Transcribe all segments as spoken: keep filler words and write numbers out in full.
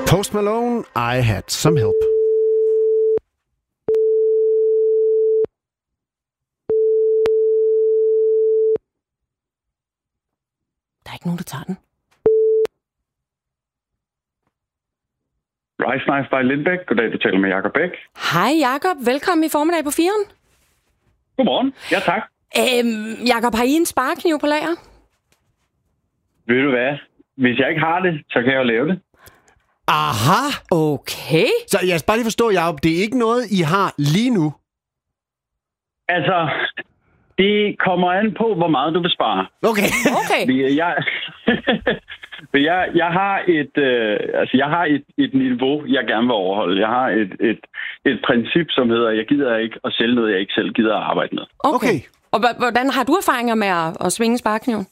Post Malone, I Had Some Help. Der er ikke nogen, der tager den. Rice Knife by Lindbæk. Goddag, du taler med Jacob Bæk. Hej Jacob, velkommen i formiddag på firen. Godmorgen. Ja, tak. Øhm, Jacob, har I en sparekniv på lager? Ved du hvad? Hvis jeg ikke har det, så kan jeg jo lave det. Aha! Okay. Så jeg skal bare lige forstå, Jacob, det er ikke noget, I har lige nu? Altså, det kommer an på, hvor meget du vil spare. Okay. Okay. Jeg, jeg, jeg har et, øh, altså jeg har et, et niveau, jeg gerne vil overholde. Jeg har et, et, et princip, som hedder, jeg gider ikke at sælge noget, jeg ikke selv gider at arbejde med. Okay. Okay. Og h- hvordan har du erfaringer med at, at svinge sparekniven?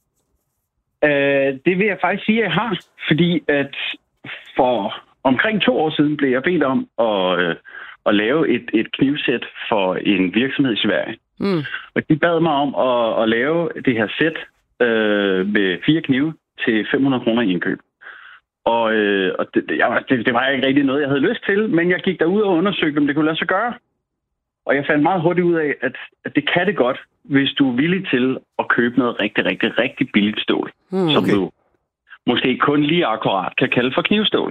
Øh, det vil jeg faktisk sige, at jeg har. Fordi at for omkring to år siden blev jeg bedt om at, øh, at lave et, et knivsæt for en virksomhed i Sverige. Mm. Og de bad mig om at, at lave det her sæt øh, med fire knive til fem hundrede kroner i indkøb. Og, øh, og det, jeg, det, det var ikke rigtig noget, jeg havde lyst til, men jeg gik derud og undersøgte, om det kunne lade sig gøre. Og jeg fandt meget hurtigt ud af, at, at det kan det godt, hvis du er villig til at købe noget rigtig, rigtig, rigtig billigt stål. Mm. Som Okay. du måske kun lige akkurat kan kalde for knivstål.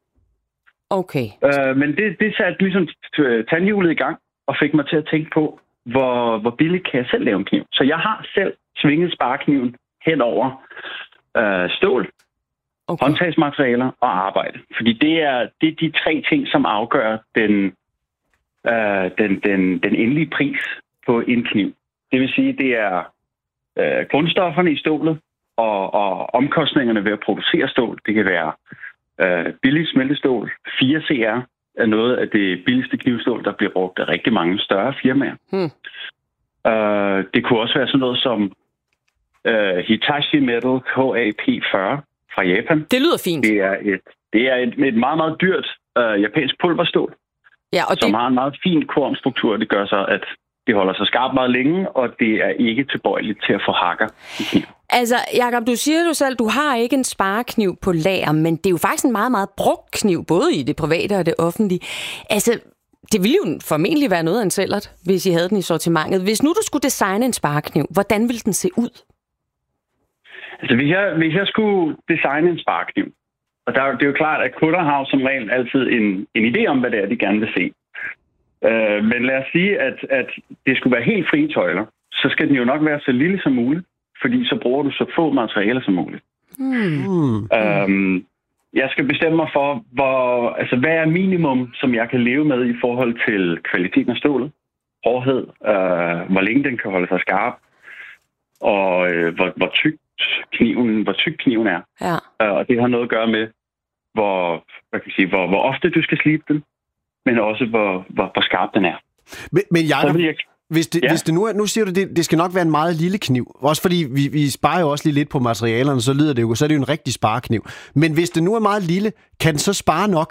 Okay. Øh, men det, det satte ligesom tandhjulet i gang og fik mig til at tænke på, hvor, hvor billigt kan jeg selv lave en kniv. Så jeg har selv svinget sparekniven hen over øh, stål, Okay. håndtagsmaterialer og arbejde. Fordi det er, det er de tre ting, som afgør den, øh, den, den, den endelige pris på en kniv. Det vil sige, det er øh, grundstofferne i stålet og, og omkostningerne ved at producere stål. Det kan være øh, billig smeltestål. fire C R er noget af det billigste knivstål, der bliver brugt af rigtig mange større firmaer. Hmm. Øh, det kunne også være sådan noget som øh, Hitachi Metal K A P fyrre fra Japan. Det lyder fint. Det er et, det er et, et meget, meget dyrt øh, japansk pulverstål, Ja, og som det, har en meget fin kornstruktur. Det gør så, at det holder sig skarpt meget længe, og det er ikke tilbøjeligt til at få hakker i kniven. altså, Jacob, du siger jo selv, du har ikke en sparekniv på lager, men det er jo faktisk en meget, meget brugt kniv, både i det private og det offentlige. Altså, det ville jo formentlig være noget af en sælgert, hvis I havde den i sortimentet. Hvis nu du skulle designe en sparekniv, hvordan ville den se ud? Altså, hvis jeg, hvis jeg skulle designe en sparekniv, og der, det er jo klart, at kunder har jo som regel altid en, en idé om, hvad det er, de gerne vil se. Øh, men lad os sige, at, at det skulle være helt frie tøjler, så skal den jo nok være så lille som muligt, fordi så bruger du så få materialer som muligt. Hmm. Hmm. Øhm, jeg skal bestemme mig for, hvor, altså, hvad er minimum, som jeg kan leve med i forhold til kvaliteten af stålet, hårdhed, øh, hvor længe den kan holde sig skarp, og øh, hvor, hvor tyk kniven, hvor tyk kniven er. Ja. Øh, og det har noget at gøre med, hvor, hvad kan jeg sige, hvor, hvor ofte du skal slibe den, men også hvor, hvor, hvor skarp den er. Men, men Så Jacob, vil jeg, hvis det, Ja. hvis det nu er, nu siger du, det, det skal nok være en meget lille kniv. Også fordi vi, vi sparer jo også lige lidt på materialerne, så lyder det jo, så er det jo en rigtig sparekniv. Men hvis det nu er meget lille, kan den så spare nok?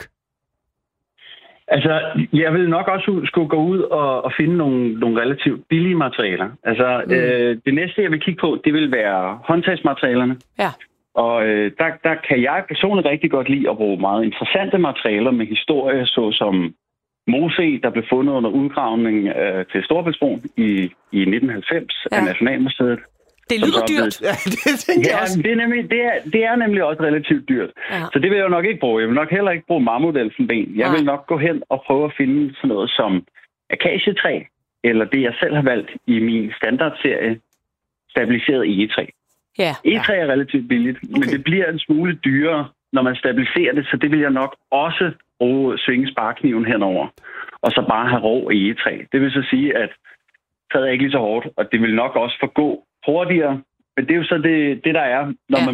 altså, jeg vil nok også skulle gå ud og, og finde nogle, nogle relativt billige materialer. Altså, Mm. øh, det næste, jeg vil kigge på, det vil være håndtagsmaterialerne. Ja. Og øh, der, der kan jeg personligt rigtig godt lide at bruge meget interessante materialer med historie, såsom Mose, der blev fundet under udgravning øh, til Storebæltsbroen i, i nitten halvfems Ja. af Nationalmuseet. Det Som lyder så er blevet- dyrt. Ja, det tænker jeg Ja, også. det er, nemlig, det, er, det er nemlig også relativt dyrt. Ja. Så det vil jeg jo nok ikke bruge. Jeg vil nok heller ikke bruge marmodelfenben. Jeg Nej. vil nok gå hen og prøve at finde sådan noget som akacietræ, eller det, jeg selv har valgt i min standardserie, stabiliseret egetræ. Ja. Egetræ er relativt billigt, okay. men det bliver en smule dyrere, når man stabiliserer det, så det vil jeg nok også bruge svinge sparekniven henover, og så bare have rå egetræ. Det vil så sige, at træet er ikke lige så hårdt, og det vil nok også forgå hurtigere. Men det er jo så det, det der er, når Ja. man